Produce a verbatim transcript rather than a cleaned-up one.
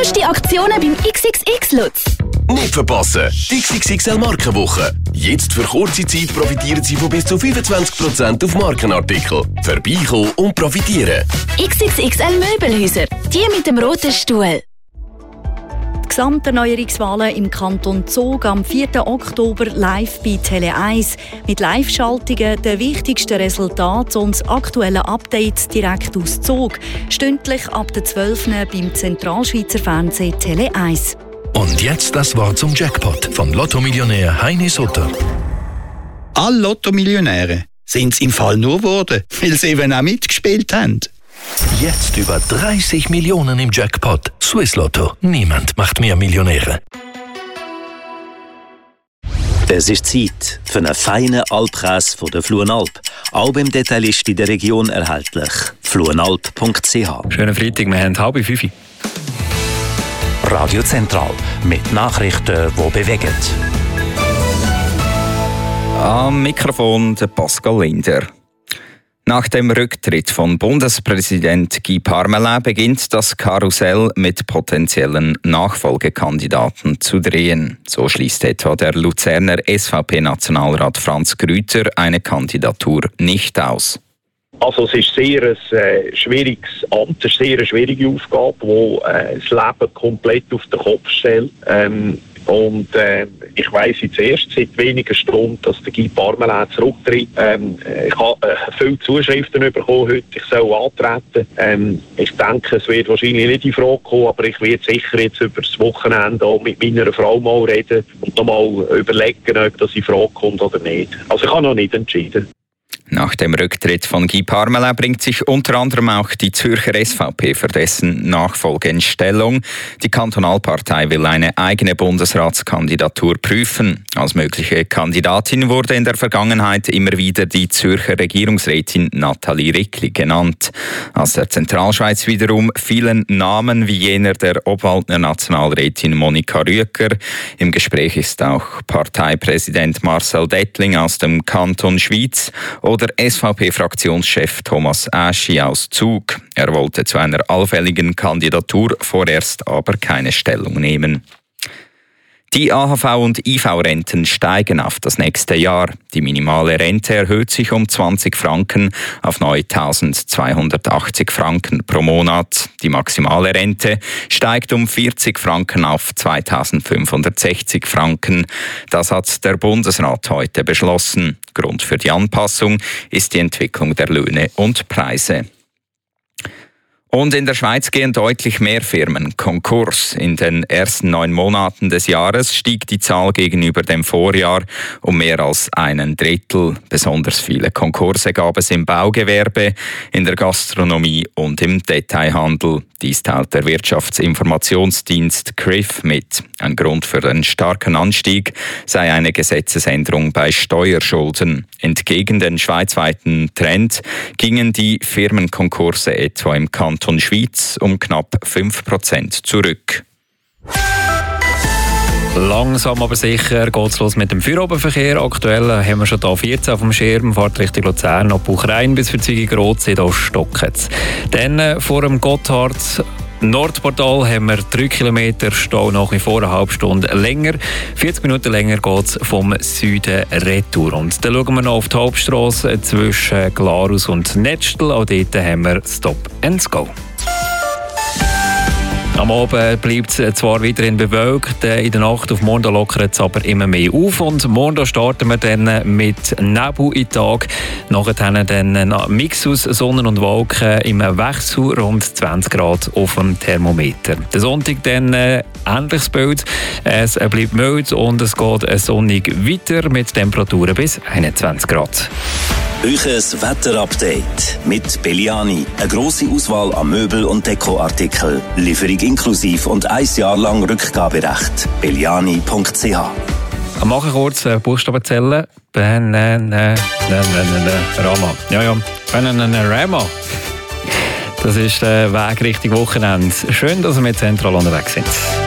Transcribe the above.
Neueste Aktionen beim X X X Lutz. Nicht verpassen, die X X X L Markenwoche. Jetzt für kurze Zeit profitieren Sie von bis zu fünfundzwanzig Prozent auf Markenartikel. Vorbeikommen und profitieren. X X X L Möbelhäuser, die mit dem roten Stuhl. Die Gesamterneuerungswahlen im Kanton Zug am vierten Oktober live bei Tele eins. Mit Live-Schaltungen, den wichtigsten Resultaten und aktuellen Updates direkt aus Zug. Stündlich ab der zwölf Uhr beim Zentralschweizer Fernsehen Tele eins. Und jetzt das Wort zum Jackpot von Lotto-Millionär Heini Sutter. Alle Lotto-Millionäre sind es im Fall nur geworden, weil sie eben auch mitgespielt haben. Jetzt über dreißig Millionen im Jackpot. Swiss Lotto. Niemand macht mehr Millionäre. Es ist Zeit für einen feinen Alpkäse von der Fluenalp. Auch beim Detailist in der Region erhältlich. fluenalp punkt c h. Schönen Freitag, wir haben halb fünf. Radio Zentral mit Nachrichten, die bewegen. Am Mikrofon der Pascal Linder. Nach dem Rücktritt von Bundespräsident Guy Parmelin beginnt das Karussell mit potenziellen Nachfolgekandidaten zu drehen. So schließt etwa der Luzerner S V P-Nationalrat Franz Grüter eine Kandidatur nicht aus. Also es ist sehr ein äh, schwieriges Amt, eine sehr schwierige Aufgabe, die äh, das Leben komplett auf den Kopf stellt. Ähm, und äh, ich weiss jetzt erst seit wenigen Stunden, dass der Guy Parmelin zurücktritt. Ähm, ich habe äh, viele Zuschriften bekommen heute, ich soll antreten. Ähm, ich denke, es wird wahrscheinlich nicht in Frage kommen, aber ich werde sicher jetzt über das Wochenende auch mit meiner Frau mal reden und noch mal überlegen, ob das in Frage kommt oder nicht. Also ich habe noch nicht entschieden. Nach dem Rücktritt von Guy Parmelin bringt sich unter anderem auch die Zürcher S V P für dessen Nachfolge in Stellung. Die Kantonalpartei will eine eigene Bundesratskandidatur prüfen. Als mögliche Kandidatin wurde in der Vergangenheit immer wieder die Zürcher Regierungsrätin Nathalie Rickli genannt. Aus der Zentralschweiz wiederum fielen Namen wie jener der Obwaldner Nationalrätin Monika Rüecker. Im Gespräch ist auch Parteipräsident Marcel Dettling aus dem Kanton Schwyz oder S V P-Fraktionschef Thomas Aschi aus Zug. Er wollte zu einer allfälligen Kandidatur vorerst aber keine Stellung nehmen. Die A H V- und I V-Renten steigen auf das nächste Jahr. Die minimale Rente erhöht sich um zwanzig Franken auf neuntausendzweihundertachtzig Franken pro Monat. Die maximale Rente steigt um vierzig Franken auf zweitausendfünfhundertsechzig Franken. Das hat der Bundesrat heute beschlossen. Grund für die Anpassung ist die Entwicklung der Löhne und Preise. Und in der Schweiz gehen deutlich mehr Firmen Konkurs. In den ersten neun Monaten des Jahres stieg die Zahl gegenüber dem Vorjahr um mehr als einen Drittel. Besonders viele Konkurse gab es im Baugewerbe, in der Gastronomie und im Detailhandel. Dies teilt der Wirtschaftsinformationsdienst C R I F mit. Ein Grund für den starken Anstieg sei eine Gesetzesänderung bei Steuerschulden. Entgegen den schweizweiten Trend gingen die Firmenkonkurse etwa im Kanton Schwyz um knapp fünf Prozent zurück. Langsam aber sicher geht es los mit dem Feierabendverkehr. Aktuell haben wir schon hier vierzehn auf dem Schirm, fährt Richtung Luzern, ab Buchrein bis für Zwigigrozee, da stockt es. Dann äh, vor dem Gotthard Nordportal haben wir drei Kilometer Stau, nach wie vor eine halbe Stunde länger. vierzig Minuten länger geht es vom Süden retour. Und dann schauen wir noch auf die Hauptstrasse zwischen Glarus und Nettstel. Auch dort haben wir Stop and Go. Am Abend bleibt es zwar weiterhin bewölkt, in der Nacht auf morgen lockert es aber immer mehr auf. Und morgen starten wir dann mit Nebel in Tag. Nachher dann ein Mix aus Sonne und Wolken im Wechsel, rund zwanzig Grad auf dem Thermometer. Der Sonntag dann äh, ähnliches Bild. Es bleibt mild und es geht sonnig weiter mit Temperaturen bis einundzwanzig Grad. Euches Wetterupdate mit Belliani. Eine grosse Auswahl an Möbel- und Dekoartikeln. Lieferung inklusiv und ein Jahr lang Rückgaberecht. belliani punkt c h. Ich mache kurz äh, Buchstabenzellen. Bananarama. Ja, ja. Bananarama. Das ist der Weg Richtung Wochenende. Schön, dass wir mit Zentral unterwegs sind.